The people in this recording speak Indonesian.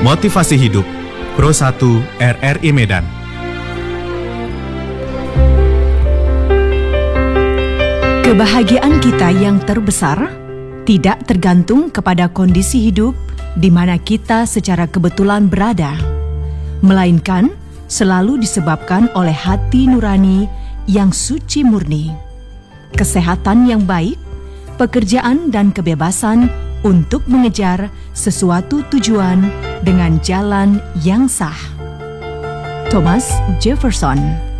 Motivasi Hidup Pro 1 RRI Medan. Kebahagiaan kita yang terbesar tidak tergantung kepada kondisi hidup di mana kita secara kebetulan berada, melainkan selalu disebabkan oleh hati nurani yang suci murni, kesehatan yang baik, pekerjaan dan kebebasan untuk mengejar sesuatu tujuan dengan jalan yang sah. Thomas Jefferson.